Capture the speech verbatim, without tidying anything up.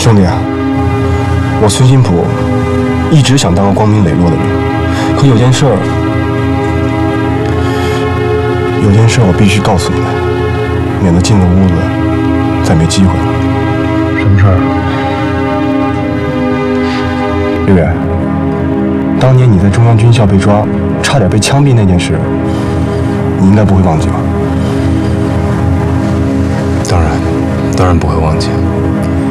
兄弟啊，我孙新普一直想当个光明磊落的人，可有件事儿，有件事我必须告诉你们，免得进了屋子再没机会了。 什么事儿？ 月月，当年你在中央军校被抓，差点被枪毙那件事，你应该不会忘记吧？ 当然，当然不会忘记。